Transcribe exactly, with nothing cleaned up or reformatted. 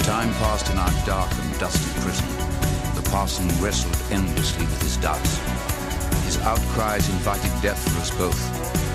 Time passed in our dark and dusty prison. The parson wrestled endlessly with his doubts. His outcries invited death for us both,